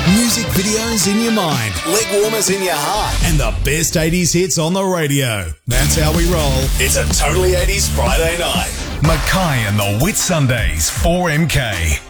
Music videos in your mind, leg warmers in your heart, and the best 80s hits on the radio. That's how we roll. It's a Totally 80s Friday night. Mackay and the Whit Sundays, 4MK.